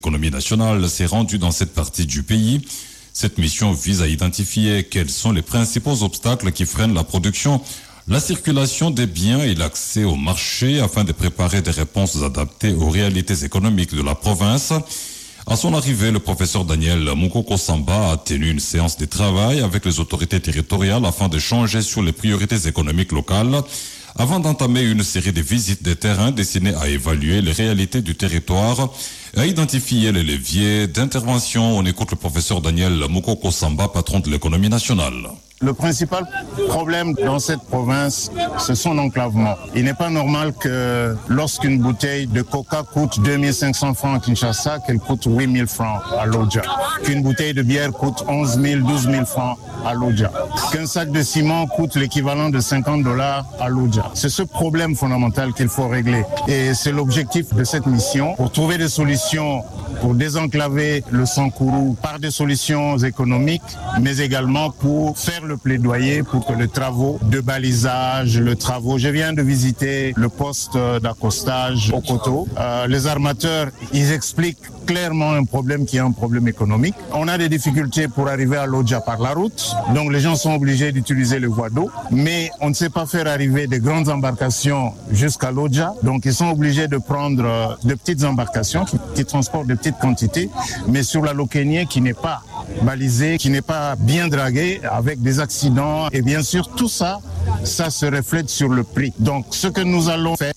L'économie nationale s'est rendue dans cette partie du pays. Cette mission vise à identifier quels sont les principaux obstacles qui freinent la production, la circulation des biens et l'accès au marché afin de préparer des réponses adaptées aux réalités économiques de la province. À son arrivée, le professeur Daniel Mukoko Samba a tenu une séance de travail avec les autorités territoriales afin d'échanger sur les priorités économiques locales, avant d'entamer une série de visites de terrain destinées à évaluer les réalités du territoire et à identifier les leviers d'intervention. On écoute le professeur Daniel Mukoko Samba, patron de l'économie nationale. Le principal problème dans cette province, c'est son enclavement. Il n'est pas normal que lorsqu'une bouteille de coca coûte 2500 francs à Kinshasa, qu'elle coûte 8000 francs à Lodja. Qu'une bouteille de bière coûte 11 000, 12 000 francs à Lodja. Qu'un sac de ciment coûte l'équivalent de $50 à Lodja. C'est ce problème fondamental qu'il faut régler. Et c'est l'objectif de cette mission, pour trouver des solutions pour désenclaver le Sankourou par des solutions économiques, mais également pour faire le plaidoyer pour que les travaux de balisage, je viens de visiter le poste d'accostage au Koto. Les armateurs, ils expliquent clairement un problème qui est un problème économique. On a des difficultés pour arriver à Lodja par la route, donc les gens sont obligés d'utiliser les voies d'eau, mais on ne sait pas faire arriver des grandes embarcations jusqu'à Lodja, donc ils sont obligés de prendre de petites embarcations qui transportent de petites quantités, mais sur la Lokénier qui n'est pas balisée, qui n'est pas bien draguée, avec des accidents, et bien sûr tout ça, ça se reflète sur le prix. Donc ce que nous allons faire,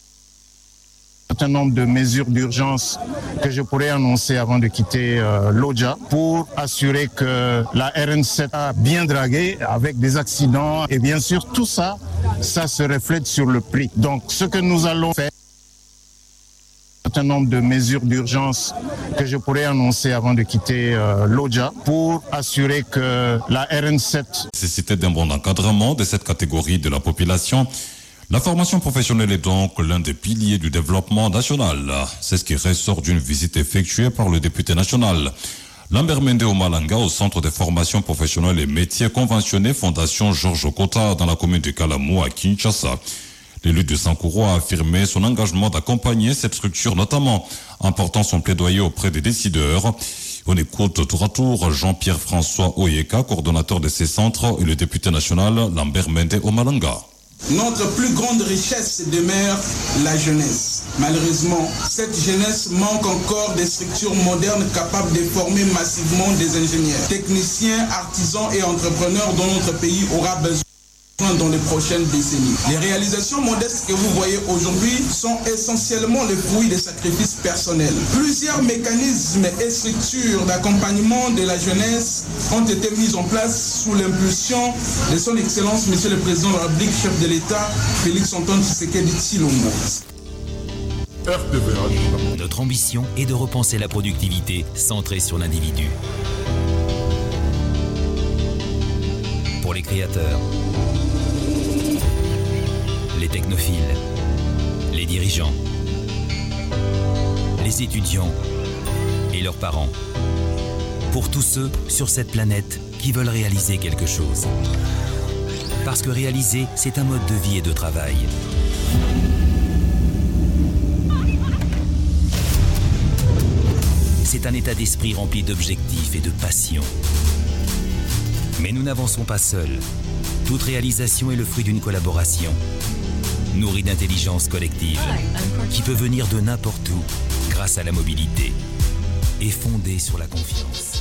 un certain nombre de mesures d'urgence que je pourrais annoncer avant de quitter Lodja pour assurer que la RN7 a bien dragué avec des accidents, et bien sûr tout ça, ça se reflète sur le prix. Donc ce que nous allons faire, un certain nombre de mesures d'urgence que je pourrais annoncer avant de quitter Lodja pour assurer que la RN7 nécessité d'un bon encadrement de cette catégorie de la population. La formation professionnelle est donc l'un des piliers du développement national. C'est ce qui ressort d'une visite effectuée par le député national Lambert Mende Omalanga au centre de formation professionnelle et métiers conventionnés Fondation Georges Okota dans la commune de Kalamou à Kinshasa. L'élu de Sankourou a affirmé son engagement d'accompagner cette structure, notamment en portant son plaidoyer auprès des décideurs. On écoute tour à tour Jean-Pierre François Oyeka, coordonnateur de ces centres, et le député national Lambert Mende Omalanga. Notre plus grande richesse demeure la jeunesse. Malheureusement, cette jeunesse manque encore des structures modernes capables de former massivement des ingénieurs, techniciens, artisans et entrepreneurs dont notre pays aura besoin dans les prochaines décennies. Les réalisations modestes que vous voyez aujourd'hui sont essentiellement le fruit des sacrifices personnels. Plusieurs mécanismes et structures d'accompagnement de la jeunesse ont été mis en place sous l'impulsion de son Excellence, Monsieur le Président de la République, chef de l'État, Félix Antoine Tshisekedi Tshilombo. Notre ambition est de repenser la productivité centrée sur l'individu. Pour les créateurs, les technophiles, les dirigeants, les étudiants et leurs parents. Pour tous ceux sur cette planète qui veulent réaliser quelque chose. Parce que réaliser, c'est un mode de vie et de travail. C'est un état d'esprit rempli d'objectifs et de passion. Mais nous n'avançons pas seuls. Toute réalisation est le fruit d'une collaboration, nourrie d'intelligence collective, qui peut venir de n'importe où grâce à la mobilité et fondée sur la confiance.